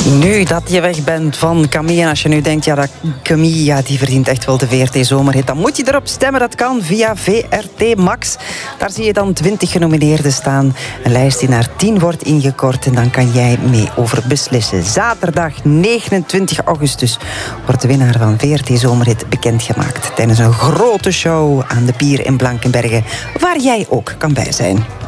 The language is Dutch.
Nu dat je weg bent van Camille, en als je nu denkt, ja, dat Camille die verdient echt wel de VRT-zomerhit, dan moet je erop stemmen. Dat kan via VRT Max. Daar zie je dan 20 genomineerden staan. Een lijst die naar 10 wordt ingekort en dan kan jij mee over beslissen. Zaterdag 29 augustus wordt de winnaar van VRT-zomerhit bekendgemaakt tijdens een grote show aan de Pier in Blankenberge, waar jij ook kan bij zijn.